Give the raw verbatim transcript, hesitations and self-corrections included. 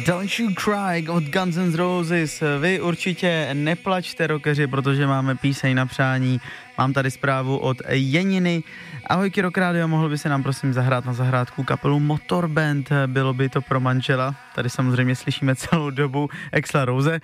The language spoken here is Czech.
Don't You Cry od Guns N' Roses. Vy určitě neplačte, rockeři, protože máme píseň na přání. Mám tady zprávu od Janiny. Ahojky Rock Radio, mohl by se nám prosím zahrát na zahrádku kapelu Motorband, bylo by to pro manžela. Tady samozřejmě slyšíme celou dobu Axla Rose.